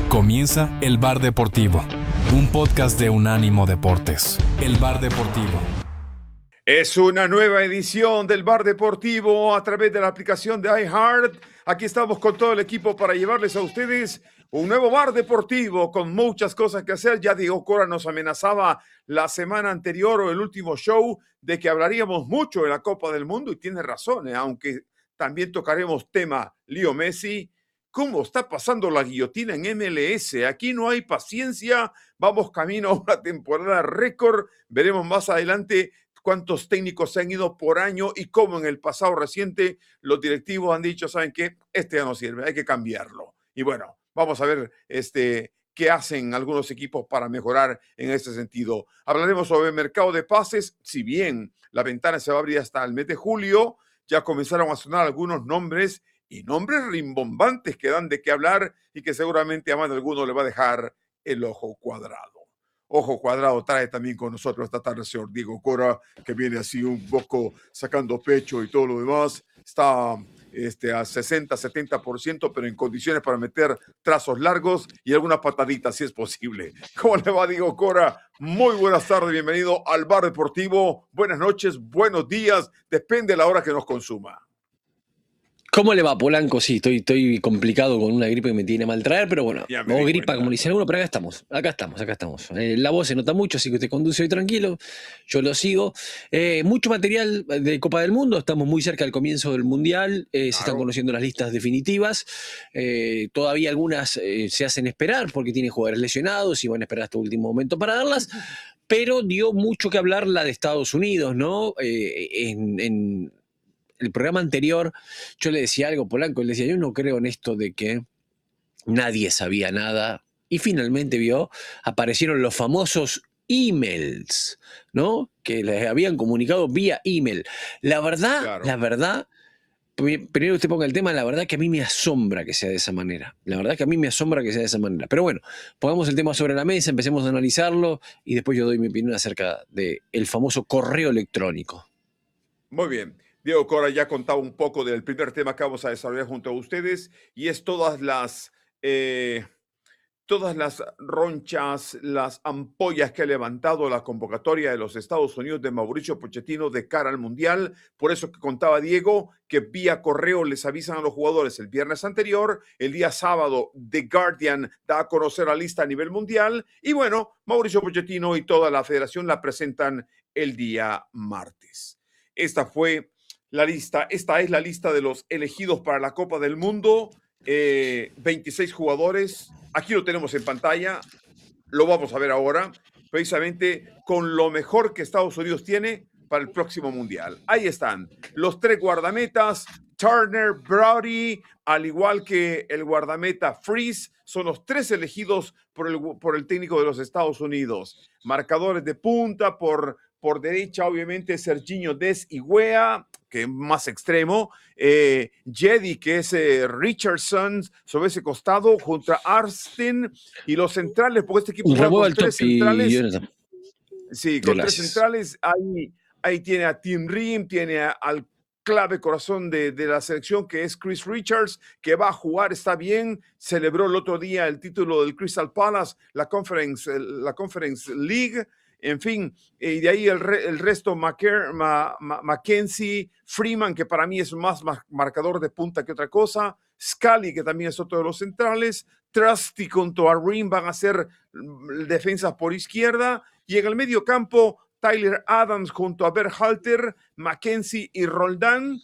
Comienza El Bar Deportivo, un podcast de Unánimo Deportes. El Bar Deportivo. Es una nueva edición del Bar Deportivo a través de la aplicación de iHeart. Aquí estamos con todo el equipo para llevarles a ustedes un nuevo Bar Deportivo con muchas cosas que hacer. Ya Diego Cora nos amenazaba la semana anterior o el último show de que hablaríamos mucho de la Copa del Mundo y tiene razón, aunque también tocaremos tema Leo Messi. ¿Cómo está pasando la guillotina en MLS? Aquí no hay paciencia. Vamos camino a una temporada récord. Veremos más adelante cuántos técnicos se han ido por año y cómo en el pasado reciente los directivos han dicho, ¿saben qué? Este ya no sirve, hay que cambiarlo. Y bueno, vamos a ver qué hacen algunos equipos para mejorar en ese sentido. Hablaremos sobre el mercado de pases. Si bien la ventana se va a abrir hasta el mes de julio, ya comenzaron a sonar algunos nombres y nombres rimbombantes que dan de qué hablar y que seguramente a más de alguno le va a dejar el ojo cuadrado. Ojo Cuadrado trae también con nosotros esta tarde el señor Diego Cora, que viene así un poco sacando pecho y todo lo demás. Está a 60-70%, pero en condiciones para meter trazos largos y algunas pataditas, si es posible. ¿Cómo le va, Diego Cora? Muy buenas tardes, bienvenido al Bar Deportivo. Buenas noches, buenos días, depende de la hora que nos consuma. ¿Cómo le va, Polanco? Sí, estoy complicado con una gripe que me tiene mal traer, pero bueno, o gripa, como dicen algunos, pero acá estamos. La voz se nota mucho, así que usted conduce hoy tranquilo, yo lo sigo. Mucho material de Copa del Mundo, estamos muy cerca del comienzo del Mundial, claro. Se están conociendo las listas definitivas, todavía algunas se hacen esperar porque tienen jugadores lesionados y van a esperar hasta el último momento para darlas, pero dio mucho que hablar la de Estados Unidos, ¿no? En el programa anterior yo le decía algo, Polanco, le decía, yo no creo en esto de que nadie sabía nada, y finalmente aparecieron los famosos emails, ¿no? Que les habían comunicado vía email. La verdad, primero usted ponga el tema, la verdad que a mí me asombra que sea de esa manera. Pero bueno, pongamos el tema sobre la mesa, empecemos a analizarlo y después yo doy mi opinión acerca del famoso correo electrónico. Muy bien. Diego Cora ya contaba un poco del primer tema que vamos a desarrollar junto a ustedes y es todas las ronchas, las ampollas que ha levantado la convocatoria de los Estados Unidos de Mauricio Pochettino de cara al Mundial. Por eso que contaba Diego que vía correo les avisan a los jugadores el viernes anterior, el día sábado The Guardian da a conocer la lista a nivel mundial y bueno, Mauricio Pochettino y toda la federación la presentan el día martes. Esta es la lista de los elegidos para la Copa del Mundo, 26 jugadores, aquí lo tenemos en pantalla, lo vamos a ver ahora, precisamente con lo mejor que Estados Unidos tiene para el próximo Mundial. Ahí están, los 3 guardametas, Turner, Brody, al igual que el guardameta Freeze, son los 3 elegidos por el técnico de los Estados Unidos. Marcadores de punta, por derecha, obviamente, Serginho Dest y Weah, que es más extremo. Jedi, que es Richardson, sobre ese costado, junto a Arstin. Y los centrales, porque este equipo juega con 3 centrales. Sí, con 3 centrales. Ahí tiene a Tim Ream, tiene al clave corazón de la selección, que es Chris Richards, que va a jugar, está bien, celebró el otro día el título del Crystal Palace, la Conference League, en fin, y de ahí el resto, Mackenzie, Freeman, que para mí es más marcador de punta que otra cosa, Scully, que también es otro de los centrales, Trusty junto a Ream van a ser defensas por izquierda, y en el medio campo, Tyler Adams junto a Berhalter, Mackenzie y Roldán,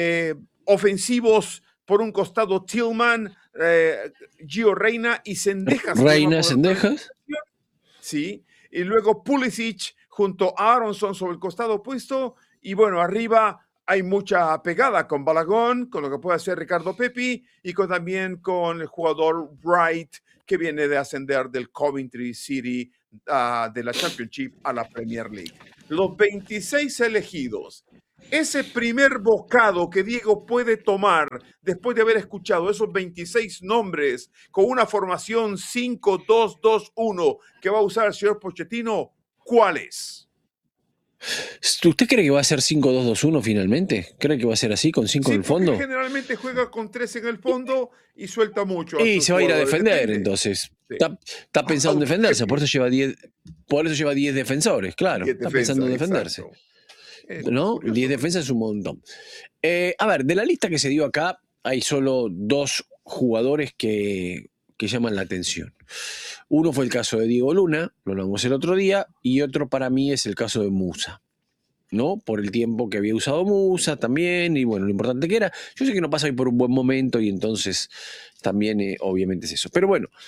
ofensivos por un costado Tillman, Gio Reyna y Cendejas. ¿Cendejas? Sí, y luego Pulisic junto a Aronson sobre el costado opuesto, y bueno, arriba hay mucha pegada con Balogun, con lo que puede hacer Ricardo Pepi, y también con el jugador Wright, que viene de ascender del Coventry City de la Championship a la Premier League. Los 26 elegidos. Ese primer bocado que Diego puede tomar después de haber escuchado esos 26 nombres con una formación 5-2-2-1 que va a usar el señor Pochettino, ¿cuál es? ¿Usted cree que va a ser 5-2-2-1 finalmente? ¿Cree que va a ser así, con 5 en Sí, el porque fondo? generalmente juega con 3 en el fondo y suelta mucho a Y sus se va a ir a jugadores. defender, Depende. entonces. Sí. Está pensando en defenderse, por eso lleva 10, defensores, claro. 10 Está pensando en defensas, defenderse. exacto. ¿No? 10 Curioso. defensas es un montón. A ver, de la lista que se dio acá, hay solo 2 jugadores que llaman la atención. Uno fue el caso de Diego Luna, lo hablamos el otro día, y otro para mí es el caso de Musa, ¿no? Por el tiempo que había usado Musa también, y bueno, lo importante que era. Yo sé que no pasa hoy por un buen momento, y entonces también obviamente es eso. Pero bueno,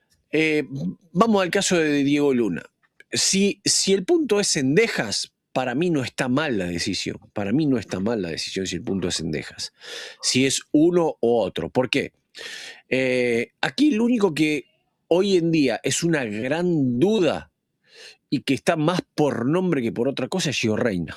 vamos al caso de Diego Luna. Si el punto es Cendejas, para mí no está mal la decisión. Para mí no está mal la decisión si el punto es Cendejas. Si es uno o otro. ¿Por qué? Aquí lo único que hoy en día es una gran duda y que está más por nombre que por otra cosa es Gio Reyna.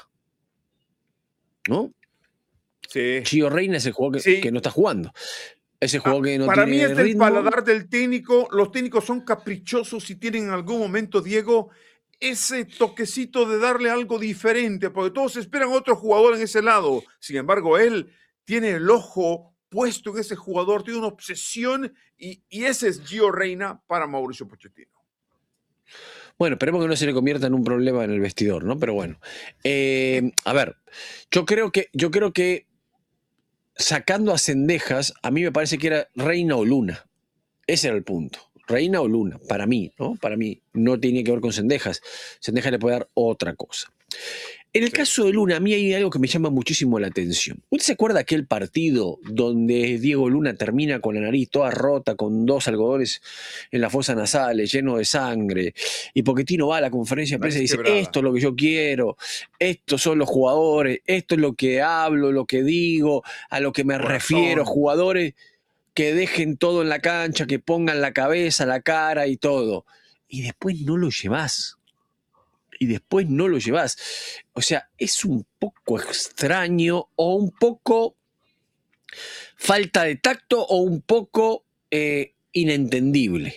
¿No? Sí. Gio Reyna es el jugador que no está jugando. Ese jugador que no para tiene mí es del ritmo. paladar del técnico. Los técnicos son caprichosos y tienen en algún momento, Diego, ese toquecito de darle algo diferente, porque todos esperan otro jugador en ese lado. Sin embargo, él tiene el ojo puesto en ese jugador, tiene una obsesión y ese es Gio Reyna para Mauricio Pochettino. Bueno, esperemos que no se le convierta en un problema en el vestidor, ¿no? Pero bueno. A ver, yo creo que sacando a Cendejas, a mí me parece que era Reina o Luna. Ese era el punto. Reina o Luna, para mí, ¿no? Para mí no tiene que ver con Cendejas. Cendejas le puede dar otra cosa. En el caso de Luna, a mí hay algo que me llama muchísimo la atención. ¿Usted se acuerda aquel partido donde Diego Luna termina con la nariz toda rota, con 2 algodones en las fosas nasales, lleno de sangre? Y Pochettino va a la conferencia de prensa y dice, esto es lo que yo quiero, estos son los jugadores, esto es lo que hablo, lo que digo, a lo que me refiero, jugadores que dejen todo en la cancha, que pongan la cabeza, la cara y todo. Y después no lo llevas. O sea, es un poco extraño o un poco falta de tacto o un poco inentendible.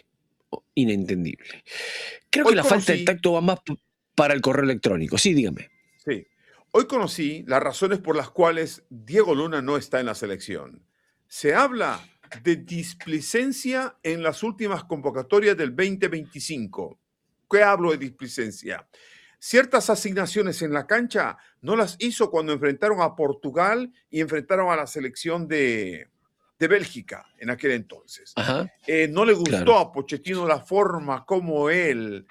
Creo que la falta de tacto va más para el correo electrónico. Sí, dígame. Sí. Hoy conocí las razones por las cuales Diego Luna no está en la selección. Se habla de displicencia en las últimas convocatorias del 2025. ¿Qué hablo de displicencia? Ciertas asignaciones en la cancha no las hizo cuando enfrentaron a Portugal y enfrentaron a la selección de Bélgica en aquel entonces. No le gustó a Pochettino la forma como él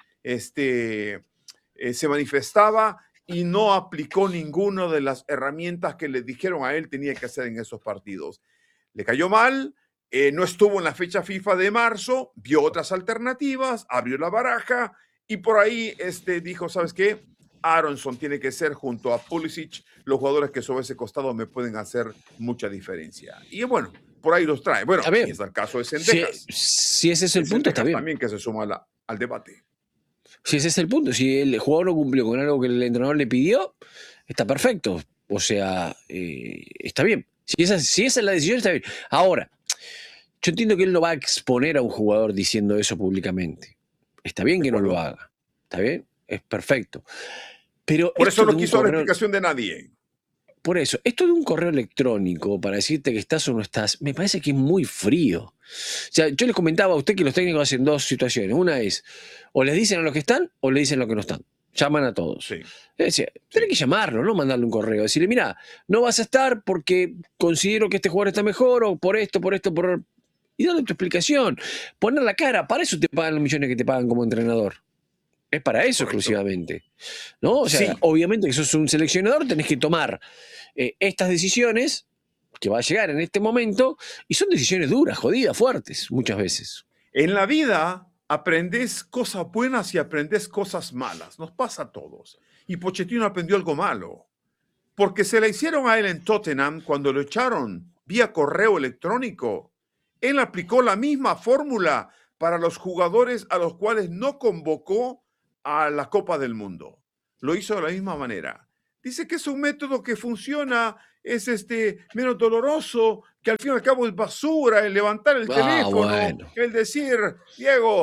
se manifestaba y no aplicó ninguna de las herramientas que le dijeron a él tenía que hacer en esos partidos. Le cayó mal, no estuvo en la fecha FIFA de marzo, vio otras alternativas, abrió la baraja y por ahí dijo, ¿sabes qué? Aronson tiene que ser junto a Pulisic los jugadores que sobre ese costado me pueden hacer mucha diferencia. Y bueno, por ahí los trae. Bueno, y es el caso de Cendejas. Si ese es el punto, está bien. También que se suma al debate. Si ese es el punto, si el jugador no cumplió con algo que el entrenador le pidió, está perfecto. O sea, está bien. Si esa es la decisión, está bien. Ahora, yo entiendo que él no va a exponer a un jugador diciendo eso públicamente. Está bien que no lo haga. ¿Está bien? Es perfecto. Pero por eso no quiso la explicación de nadie. Por eso, esto de un correo electrónico para decirte que estás o no estás, me parece que es muy frío. O sea, yo les comentaba a usted que los técnicos hacen 2 situaciones. Una es, o les dicen a los que están, o le dicen a los que no están. Llaman a todos. Sí. Es decir, tiene que llamarlo, no mandarle un correo. Decirle, mira, no vas a estar porque considero que este jugador está mejor, o por esto, por... Y darle tu explicación. Poner la cara, para eso te pagan los millones que te pagan como entrenador. Es para eso exclusivamente, ¿no? O sea, obviamente que sos un seleccionador, tenés que tomar estas decisiones que va a llegar en este momento y son decisiones duras, jodidas, fuertes, muchas veces. En la vida aprendes cosas buenas y aprendes cosas malas. Nos pasa a todos. Y Pochettino aprendió algo malo. Porque se la hicieron a él en Tottenham cuando lo echaron vía correo electrónico. Él aplicó la misma fórmula para los jugadores a los cuales no convocó a la Copa del Mundo. Lo hizo de la misma manera. Dice que es un método que funciona, es menos doloroso, que al fin y al cabo es basura, el levantar el teléfono, el decir, Diego,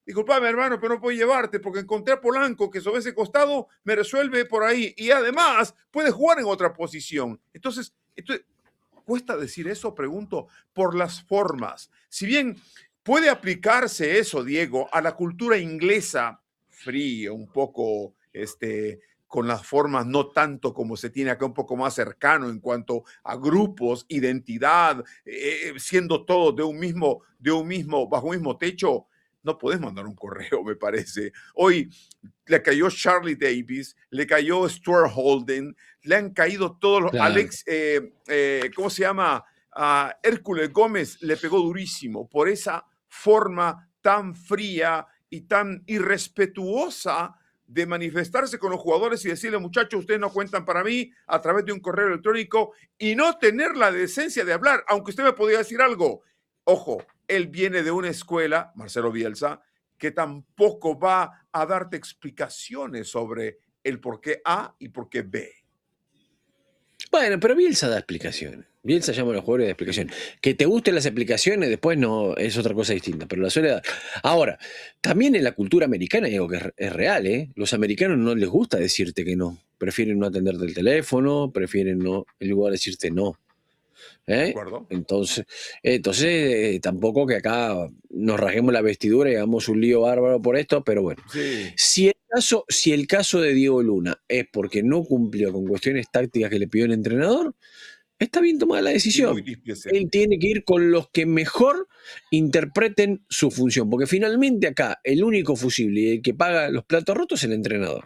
disculpame hermano, pero no puedo llevarte porque encontré a Polanco que sobre ese costado me resuelve por ahí y además puede jugar en otra posición. Entonces cuesta decir eso, pregunto, por las formas. Si bien puede aplicarse eso, Diego, a la cultura inglesa, fría, un poco, con las formas no tanto como se tiene acá, un poco más cercano en cuanto a grupos, identidad, siendo todos bajo un mismo techo, no puedes mandar un correo, me parece. Hoy le cayó Charlie Davis, le cayó Stuart Holden, le han caído todos los... Claro. ¿Cómo se llama? Hércules Gómez le pegó durísimo por esa forma tan fría y tan irrespetuosa de manifestarse con los jugadores y decirle, muchachos, ustedes no cuentan para mí a través de un correo electrónico y no tener la decencia de hablar, aunque usted me podía decir algo. Ojo, él viene de una escuela, Marcelo Bielsa, que tampoco va a darte explicaciones sobre el por qué A y por qué B. Bueno, pero Bielsa da explicaciones. Bielsa llama a los jugadores de explicación. Que te gusten las explicaciones después no es otra cosa distinta, pero la suele dar. Ahora, también en la cultura americana hay algo que es real, ¿eh? Los americanos no les gusta decirte que no. Prefieren no atenderte el teléfono, prefieren no, en lugar de decirte no. ¿Eh? Entonces, tampoco que acá nos rasguemos la vestidura y hagamos un lío bárbaro por esto, pero bueno. Sí. Si el caso de Diego Luna es porque no cumplió con cuestiones tácticas que le pidió el entrenador, está bien tomada la decisión. Él tiene que ir con los que mejor interpreten su función, porque finalmente acá el único fusible y el que paga los platos rotos es el entrenador.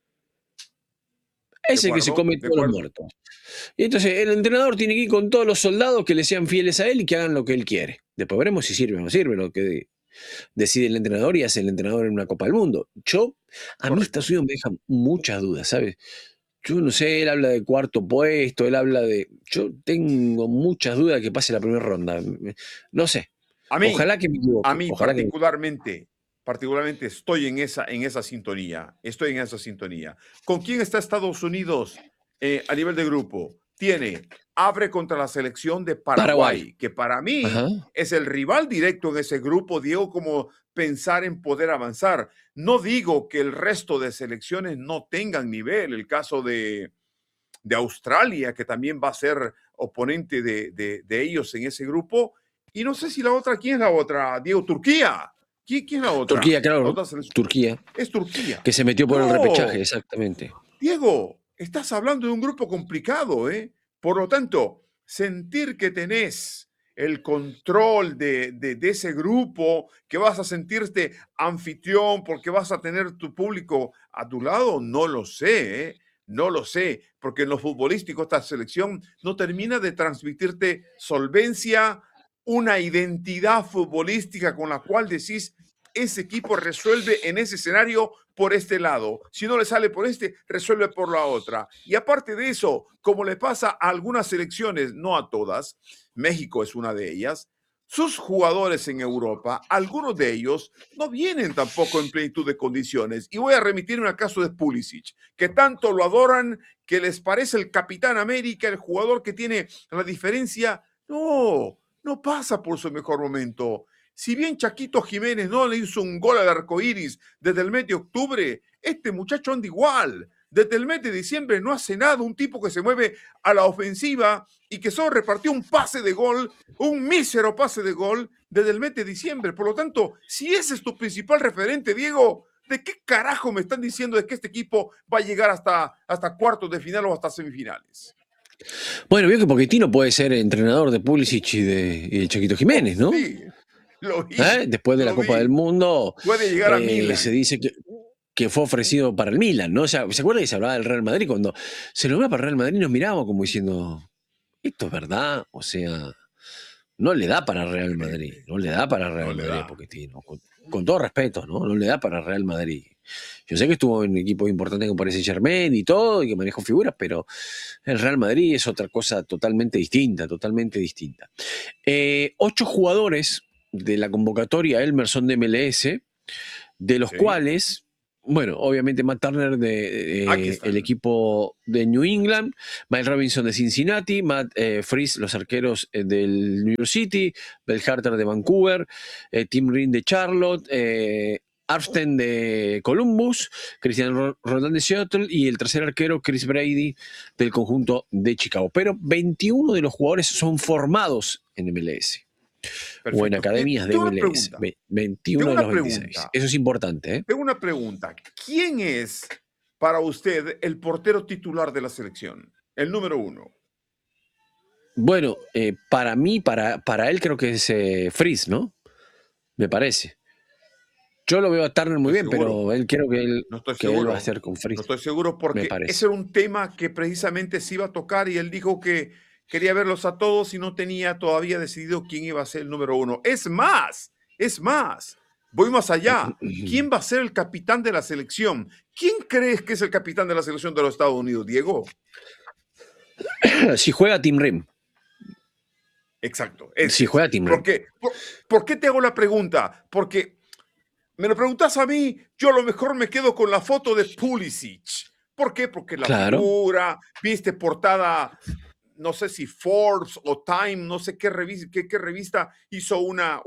Es el que se come todos los muertos. Y entonces el entrenador tiene que ir con todos los soldados que le sean fieles a él y que hagan lo que él quiere. Después veremos si sirve o no sirve lo que decide el entrenador y hace el entrenador en una Copa del Mundo. A mí esta situación me deja muchas dudas, ¿sabes? Yo no sé, él habla de cuarto puesto, él habla de... Yo tengo muchas dudas de que pase la primera ronda. No sé. Ojalá que me equivoque. A mí particularmente estoy en esa sintonía. Estoy en esa sintonía. ¿Con quién está Estados Unidos a nivel de grupo? Abre contra la selección de Paraguay, que para mí es el rival directo en ese grupo, Diego, como pensar en poder avanzar. No digo que el resto de selecciones no tengan nivel. El caso de Australia, que también va a ser oponente de ellos en ese grupo. Y no sé si la otra, ¿quién es la otra? Diego, Turquía. ¿Quién es la otra? Turquía, claro. Turquía. Es Turquía. Que se metió por el repechaje, exactamente. Diego, estás hablando de un grupo complicado, ¿eh? Por lo tanto, sentir que tenés el control de ese grupo, que vas a sentirte anfitrión porque vas a tener tu público a tu lado, no lo sé, ¿eh? No lo sé, porque en lo futbolístico esta selección no termina de transmitirte solvencia, una identidad futbolística con la cual decís, ese equipo resuelve en ese escenario por este lado. Si no le sale por este, resuelve por la otra. Y aparte de eso, como le pasa a algunas selecciones, no a todas, México es una de ellas, sus jugadores en Europa, algunos de ellos no vienen tampoco en plenitud de condiciones. Y voy a remitirme al caso de Pulisic, que tanto lo adoran, que les parece el Capitán América, el jugador que tiene la diferencia. No pasa por su mejor momento. Si bien Chaquito Jiménez no le hizo un gol al arcoíris desde el mes de octubre, este muchacho anda igual. Desde el mes de diciembre no hace nada, un tipo que se mueve a la ofensiva y que solo repartió un pase de gol, un mísero pase de gol desde el mes de diciembre. Por lo tanto, si ese es tu principal referente, Diego, ¿de qué carajo me están diciendo de que este equipo va a llegar hasta cuartos de final o hasta semifinales? Bueno, vio que Pochettino puede ser entrenador de Pulisic y de Chaquito Jiménez, ¿no? Sí, lo vi. Después de la Copa del Mundo, puede llegar a Milan. Se dice que fue ofrecido para el Milan, ¿no? O sea, ¿se acuerda que se hablaba del Real Madrid? Cuando se nombraba para el Real Madrid nos mirábamos como diciendo, ¿esto es verdad? O sea, no le da para Real Madrid, no le da para Real Madrid a Pochettino, con todo respeto, ¿no? No le da para Real Madrid. Yo sé que estuvo en equipos importantes como parece Germain y todo, y que manejó figuras, pero el Real Madrid es otra cosa totalmente distinta, totalmente distinta. 8 jugadores de la convocatoria Elmerson de MLS, de los cuales, bueno, obviamente Matt Turner el equipo de New England, Miles Robinson de Cincinnati, Matt Freese, los arqueros del New York City, Bell Harter de Vancouver, Tim Ring de Charlotte, Arsten de Columbus, Cristian Roldán de Seattle y el tercer arquero Chris Brady del conjunto de Chicago. Pero 21 de los jugadores son formados en MLS. Perfecto. O en academias de MLS. 21 de los 26. Eso es importante. Tengo una pregunta. ¿Quién es para usted el portero titular de la selección? El número 1. Bueno, para mí, para él creo que es Freese, ¿no? Me parece. Yo lo veo a Turner muy bien, pero él creo que él va a hacer con Freese. No estoy seguro porque ese era un tema que precisamente se iba a tocar y él dijo que quería verlos a todos y no tenía todavía decidido quién iba a ser el número 1. Es más, voy más allá. ¿Quién va a ser el capitán de la selección? ¿Quién crees que es el capitán de la selección de los Estados Unidos, Diego? Si juega Tim Rim. Exacto. Si juega Tim Rim. ¿Por qué te hago la pregunta? Porque me lo preguntas a mí, yo a lo mejor me quedo con la foto de Pulisic. ¿Por qué? Porque la figura, viste portada, no sé si Forbes o Time, no sé qué revista hizo una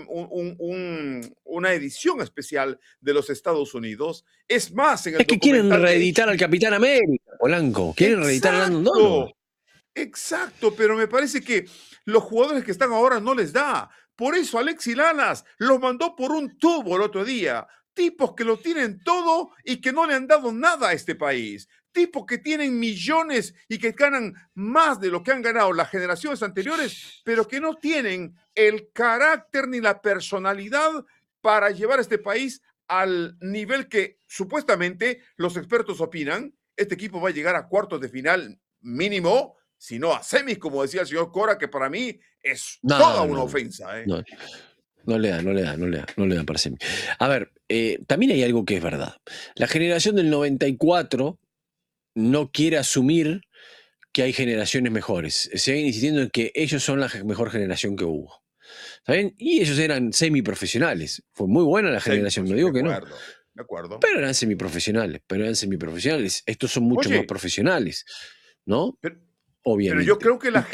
edición especial de los Estados Unidos. Es más, en el que quieren reeditar al Capitán América, Polanco. Quieren reeditar a Landon Donovan. Exacto, pero me parece que los jugadores que están ahora no les da. Por eso Alexis Lalas los mandó por un tubo el otro día. Tipos que lo tienen todo y que no le han dado nada a este país. Tipos que tienen millones y que ganan más de lo que han ganado las generaciones anteriores, pero que no tienen el carácter ni la personalidad para llevar a este país al nivel que supuestamente los expertos opinan. Este equipo va a llegar a cuartos de final mínimo, si no a semis, como decía el señor Cora, que para mí es toda una ofensa. No le da para semi. A ver, también hay algo que es verdad. La generación del 94 no quiere asumir que hay generaciones mejores. Se viene insistiendo en que ellos son la mejor generación que hubo. ¿Está bien? Y ellos eran semiprofesionales. Fue muy buena la generación, no digo que no. De acuerdo. Pero eran semiprofesionales. Estos son mucho más profesionales, ¿no? Obviamente. Pero yo creo que la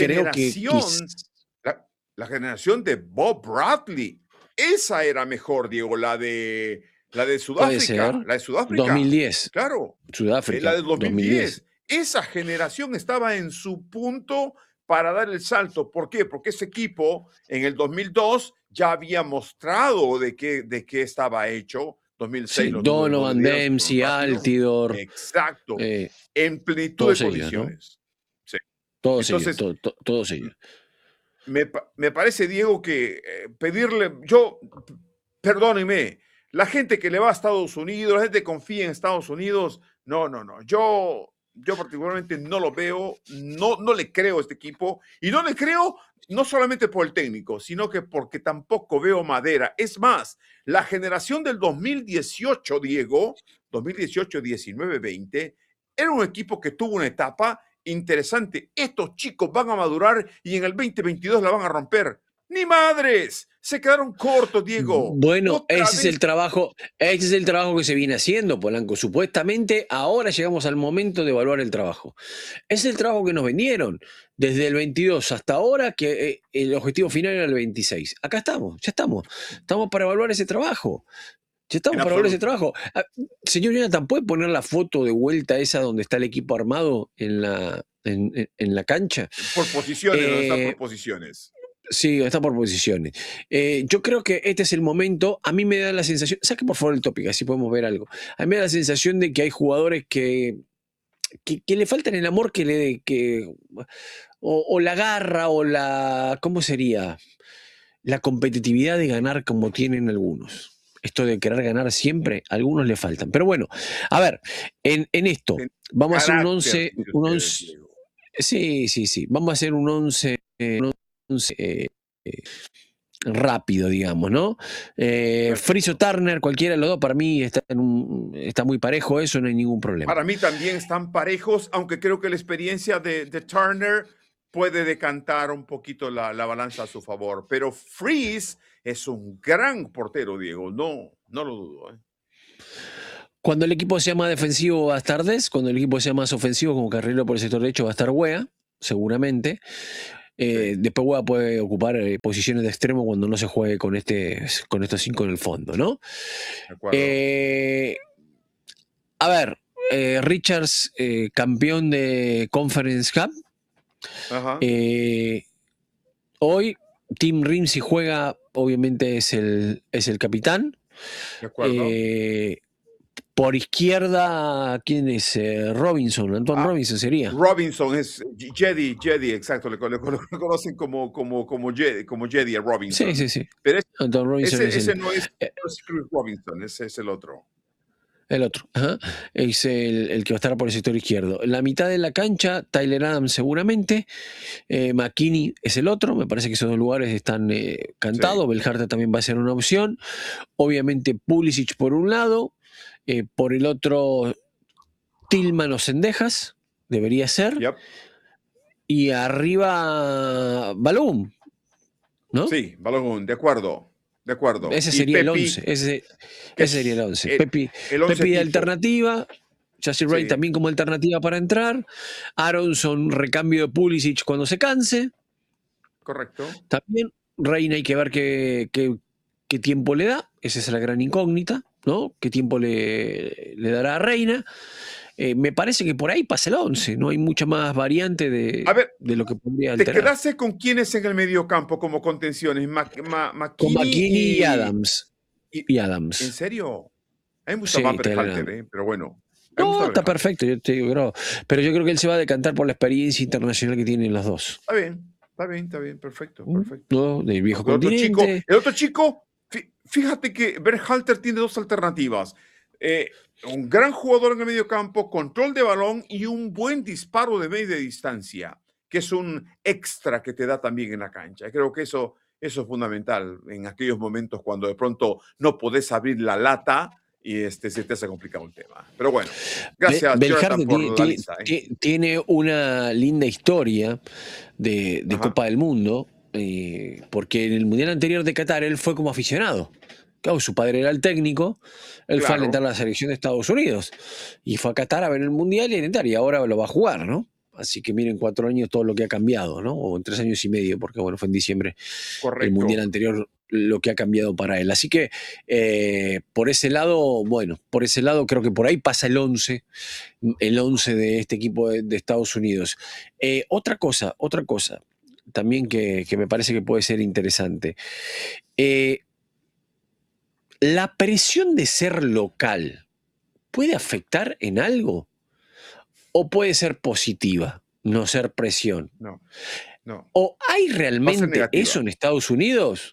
generación de Bob Bradley, esa era mejor, Diego, la de Sudáfrica. La de Sudáfrica. 2010. Claro. Sudáfrica. La de 2010. Esa generación estaba en su punto para dar el salto. ¿Por qué? Porque ese equipo en el 2002 ya había mostrado de qué estaba hecho. 2006. Sí, Donovan, Dempsey, Altidor. Exacto. En plenitud de condiciones. Todos ellos. Me parece, Diego, que pedirle, perdóneme, la gente que le va a Estados Unidos, la gente que confía en Estados Unidos, no. Yo particularmente no lo veo, no le creo a este equipo, y no le creo no solamente por el técnico, sino que porque tampoco veo madera. Es más, la generación del 2018, Diego, 2018, 19, 20, era un equipo que tuvo una etapa interesante. Estos chicos van a madurar y en el 2022 la van a romper. ¡Ni madres! Se quedaron cortos, Diego. Bueno, ese es el trabajo que se viene haciendo, Polanco. Supuestamente ahora llegamos al momento de evaluar el trabajo. Es el trabajo que nos vendieron desde el 22 hasta ahora, que el objetivo final era el 26. Acá estamos, ya estamos. Estamos para evaluar ese trabajo. Señor Jonathan, ¿puede poner la foto de vuelta esa donde está el equipo armado en la cancha? Por posiciones, no están por posiciones. Sí, está por posiciones. Yo creo que este es el momento. A mí me da la sensación, saque por favor el tópico, así podemos ver algo. A mí me da la sensación de que hay jugadores que le faltan el amor o la garra o la, ¿cómo sería? La competitividad de ganar como tienen algunos. Esto de querer ganar siempre, a algunos le faltan. Pero bueno, a ver, en esto, vamos a hacer un 11. Sí. Vamos a hacer un 11 rápido, digamos, ¿no? Freese o Turner, cualquiera de los dos, para mí está muy parejo eso, no hay ningún problema. Para mí también están parejos, aunque creo que la experiencia de Turner puede decantar un poquito la balanza a su favor. Pero Freese es un gran portero, Diego, no lo dudo. Cuando el equipo sea más defensivo va a estar Des, cuando el equipo sea más ofensivo como carrilero por el sector derecho va a estar Wea, seguramente. Después Wea puede ocupar posiciones de extremo cuando no se juegue con estos 5 en el fondo, ¿no? De acuerdo. A ver, Richards, campeón de Conference Cup. Ajá. Hoy, Tim Rimsey juega, obviamente es el capitán. De acuerdo. Por izquierda, ¿quién es? Robinson, Antoine Robinson sería. Robinson es Jedi, exacto, le conocen como Jedi a Robinson. Sí. Pero Antoine Robinson ese no es Chris Robinson, ese es el otro. El otro, ajá. Es el que va a estar por el sector izquierdo. En la mitad de la cancha, Tyler Adams seguramente. McKinney es el otro. Me parece que esos dos lugares están cantados. Sí. Belharter también va a ser una opción. Obviamente Pulisic por un lado. Por el otro, Tillman o Cendejas. Debería ser. Yep. Y arriba, Balogun, ¿no? Sí, Balogun, de acuerdo. Ese sería el 11. Ese sería el 11. Pepi de alternativa. Chassis Ray también como alternativa para entrar. Aronson, recambio de Pulisic cuando se canse. Correcto. También Reina hay que ver qué tiempo le da. Esa es la gran incógnita, ¿no? ¿Qué tiempo le dará a Reina? Me parece que por ahí pasa el 11. No hay mucha más variante de lo que podría alterar. ¿Te quedaste con quiénes en el medio campo como contenciones? Con McKinney y Adams. Y Adams. ¿En serio? A mí me gusta más Berhalter, pero bueno. No, está perfecto, yo te digo, pero yo creo que él se va a decantar por la experiencia internacional que tienen los dos. Está bien, perfecto. ¿No? Del viejo continente. El otro chico, fíjate que Berhalter tiene dos alternativas. Un gran jugador en el medio campo, control de balón y un buen disparo de media distancia, que es un extra que te da también en la cancha. Creo que eso es fundamental en aquellos momentos cuando de pronto no podés abrir la lata y se te hace complicado el tema. Pero bueno, gracias, Jonathan, por la lista. Tiene una linda historia de Copa del Mundo, porque en el Mundial anterior de Qatar él fue como aficionado. Claro, su padre era el técnico, él fue a alentar a la selección de Estados Unidos y fue a Qatar a ver el Mundial y a alentar, y ahora lo va a jugar, ¿no? Así que miren, 4 años todo lo que ha cambiado, ¿no? O en 3 años y medio, porque bueno, fue en diciembre. Correcto. El Mundial anterior, lo que ha cambiado para él. Así que por ese lado creo que por ahí pasa el 11 de este equipo de Estados Unidos. Otra cosa también que me parece que puede ser interesante. ¿La presión de ser local puede afectar en algo? ¿O puede ser positiva, no ser presión? No. ¿O hay realmente eso en Estados Unidos?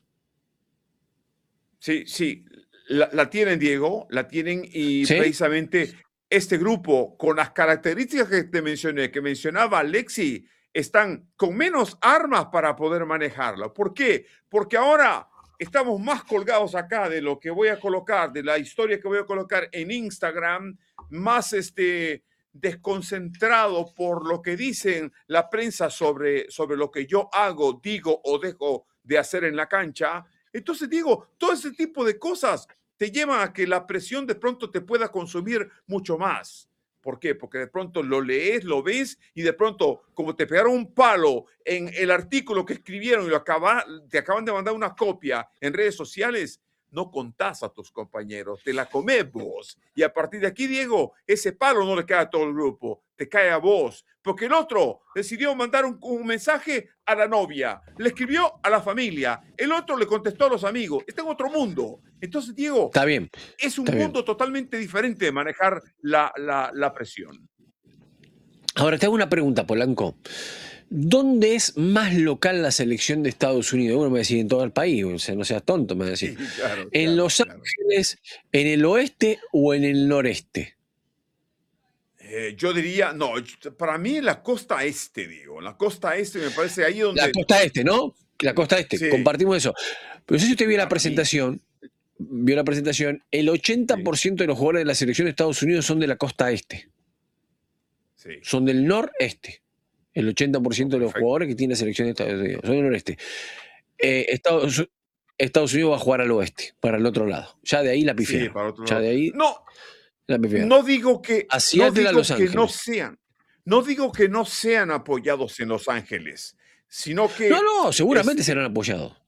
Sí. La tienen, Diego, y precisamente este grupo, con las características que te mencioné, que mencionaba Alexi, están con menos armas para poder manejarlo. ¿Por qué? Porque ahora estamos más colgados acá de lo que voy a colocar, de la historia que voy a colocar en Instagram, más desconcentrado por lo que dicen la prensa sobre lo que yo hago, digo o dejo de hacer en la cancha. Entonces digo, todo ese tipo de cosas te llevan a que la presión de pronto te pueda consumir mucho más. ¿Por qué? Porque de pronto lo lees, lo ves y de pronto, como te pegaron un palo en el artículo que escribieron y te acaban de mandar una copia en redes sociales, no contás a tus compañeros, te la comés vos. Y a partir de aquí, Diego, ese palo no le cae a todo el grupo, te cae a vos. Porque el otro decidió mandar un mensaje a la novia, le escribió a la familia, el otro le contestó a los amigos. Está en otro mundo. Entonces, Diego, está bien, es un mundo totalmente diferente de manejar la presión. Ahora, te hago una pregunta, Polanco. ¿Dónde es más local la selección de Estados Unidos? Uno me va a decir en todo el país, o sea, no seas tonto, me va a decir. Sí, claro, ¿en Los Ángeles, en el oeste o en el noreste? Yo diría, no, para mí la costa este, digo. La costa este me parece ahí donde... La costa este, ¿no? La costa este, sí. Compartimos eso. Pero si usted vio la presentación, el 80% de los jugadores de la selección de Estados Unidos son de la costa este. Sí. Son del noreste. El 80% de los jugadores que tiene la selección de Estados Unidos son del noreste. Estados Unidos va a jugar al oeste, para el otro lado. Ya de ahí la pifiaron. Sí, para otro ya lado. de ahí no digo que no sean. No digo que no sean apoyados en Los Ángeles. sino que... No, seguramente serán apoyados.